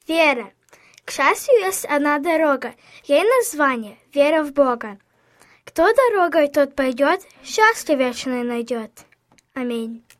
Вера. К счастью, есть одна дорога. Ей название — вера в Бога. Кто дорогой тот пойдет, счастье вечное найдет. Аминь.